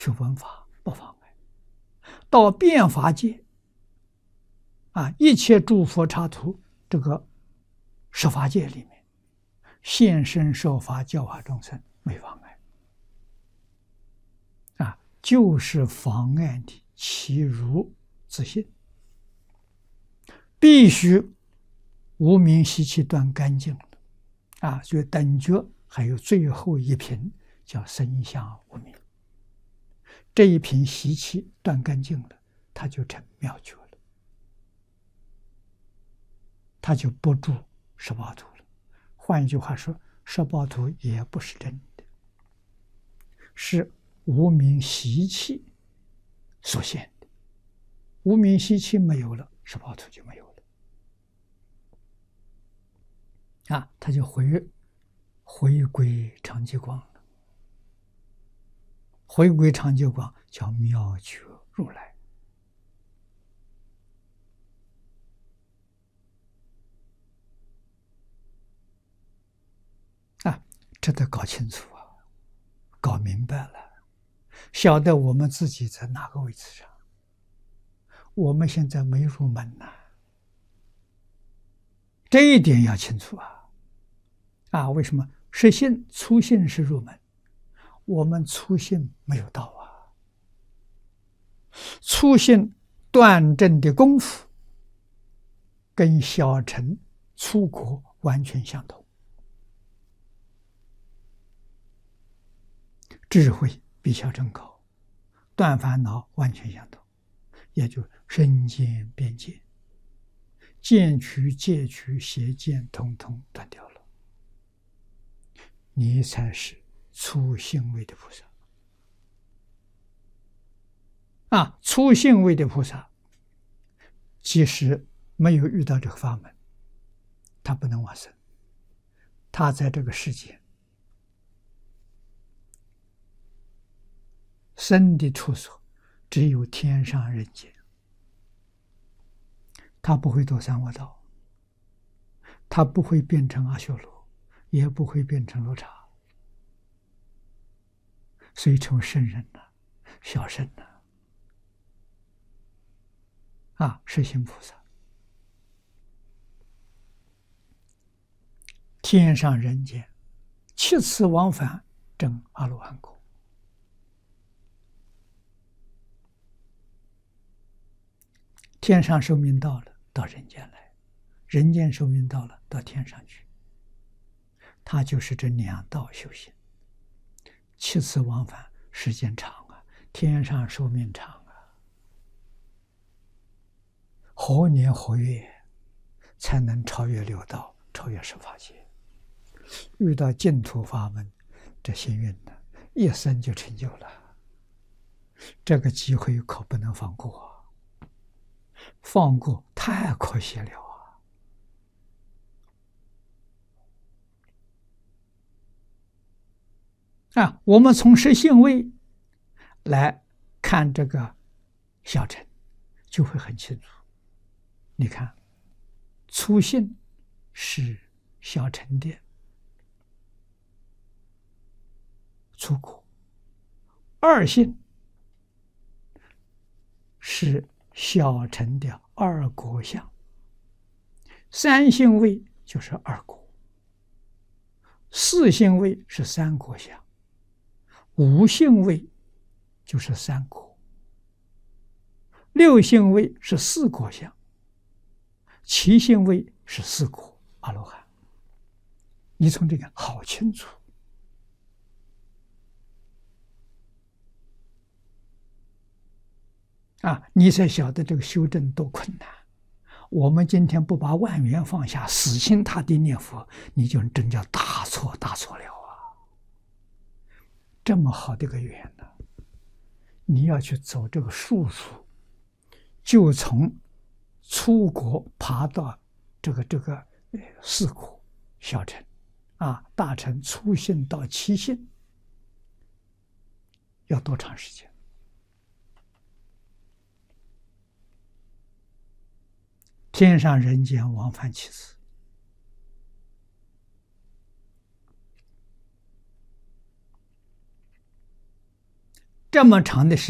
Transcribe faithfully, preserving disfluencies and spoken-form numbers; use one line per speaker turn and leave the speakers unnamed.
去闻法不妨碍。到变法界啊，一切诸佛刹土这个十法界里面，现身说法教化众生没妨碍啊，就是妨碍你其如自信，必须无明习气断干净了啊。所以等觉还有最后一品叫生相无明，这一品习气断干净了，他就成妙觉了，他就不住十报图了。换一句话说，十报图也不是真的，是无明习气所现的。无明习气没有了，十报图就没有了啊，他就回回归常寂光了。回归常寂光叫妙觉如来啊，这得搞清楚啊，搞明白了，晓得我们自己在哪个位置上。我们现在没入门呐、啊，这一点要清楚啊！啊，为什么实性初性是入门，我们初性没有到啊？初性断正的功夫，跟小乘出国完全相同，智慧比小乘高，断烦恼完全相同，也就身见边界。见取、戒取、邪见，统统断掉了，你才是初性位的菩萨啊！初性位的菩萨，即使没有遇到这个法门，他不能往生，他在这个世界生的处所只有天上人间。他不会堕三恶道，他不会变成阿修罗，也不会变成罗刹，所以成为圣人了，小圣了啊，是行菩萨。天上人间七次往返证阿罗汉果，天上寿命到了，到人间来；人间寿命到了，到天上去。他就是这两道修行，七次往返，时间长啊，天上寿命长啊，何年何月才能超越六道，超越十法界？遇到净土法门，这幸运呢，一生就成就了。这个机会可不能放过啊！放过太可惜了啊！啊，我们从实性位来看这个小乘，就会很清楚。你看，初性是小乘的初果，二性是小乘的二果相，三性位就是二果，四性位是三果相，五性位就是三果，六性位是四果相，七性位是四果阿罗汉。你从这个好清楚啊，你才晓得这个修正多困难。我们今天不把万缘放下，死心塌地念佛，你就真叫大错大错了啊！这么好的一个缘呢，你要去走这个术数，就从出国爬到这个这个四果小乘啊，大乘初性到七性，要多长时间？天上人间往返七次， 这么长的时